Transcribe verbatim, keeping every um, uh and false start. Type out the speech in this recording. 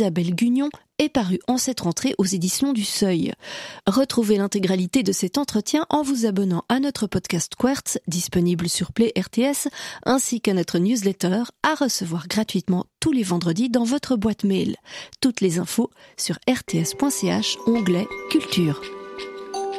Isabelle Gugnon est paru en cette rentrée aux éditions du Seuil. Retrouvez l'intégralité de cet entretien en vous abonnant à notre podcast Quartz, disponible sur Play R T S, ainsi qu'à notre newsletter à recevoir gratuitement tous les vendredis dans votre boîte mail. Toutes les infos sur r t s point c h, onglet Culture.